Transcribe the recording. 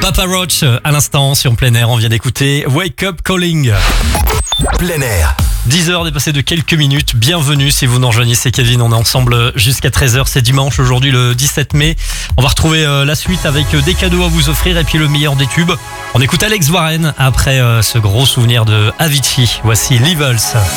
Papa Roach à l'instant sur Plein Air, on vient d'écouter Wake Up Calling. Plein Air. 10h dépassé de quelques minutes, bienvenue si vous nous rejoignez, c'est Kevin, on est ensemble jusqu'à 13h, c'est dimanche, aujourd'hui le 17 mai. On va retrouver la suite avec des cadeaux à vous offrir et puis le meilleur des tubes. On écoute Alex Warren après ce gros souvenir de Avicii, voici Levels.